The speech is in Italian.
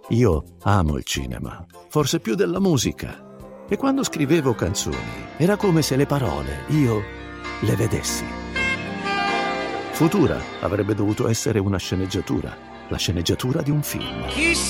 Io amo il cinema, forse più della musica. E quando scrivevo canzoni, era come se le parole io le vedessi. Futura avrebbe dovuto essere una sceneggiatura, la sceneggiatura di un film.